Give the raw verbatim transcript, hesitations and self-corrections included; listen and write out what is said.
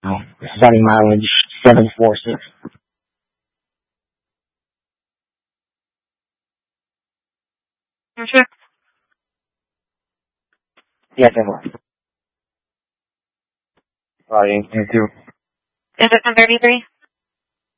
Oh, starting mileage seven four six. You sure? Yes, it was. Sorry, you too. Is it ten thirty-three?